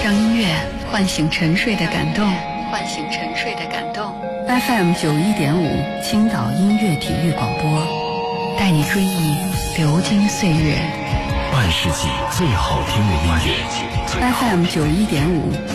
让音乐唤醒沉睡的感动。FM 91.5青岛音乐体育广播，带你追忆流金岁月， 半世纪最好听的音乐。 FM 91.5